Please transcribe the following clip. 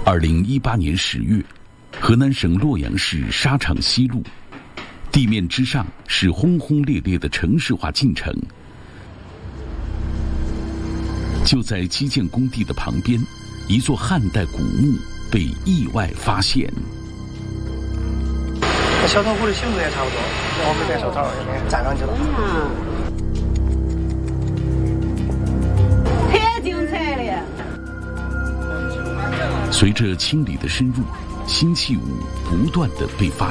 2018年10月，河南省洛阳市沙场西路，地面之上是轰轰烈烈的城市化进程。就在基建工地的旁边，一座汉代古墓被意外发现。 小头虎的性质也差不多，我没戴手套，也没站上去了。 太精彩了！ 随着清理的深入，新器物不断的被发